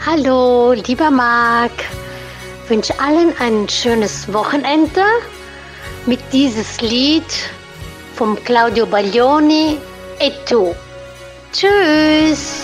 Hallo, lieber Marc. Wünsche allen ein schönes Wochenende mit dieses Lied vom Claudio Baglioni, E tu. Tschüss.